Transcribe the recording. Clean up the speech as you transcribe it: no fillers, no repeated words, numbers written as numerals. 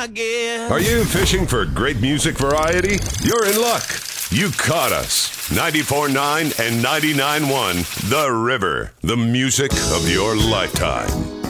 I guess. Are you fishing for great music variety? You're in luck. You caught us. 94.9 and 99.1 The River, the music of your lifetime.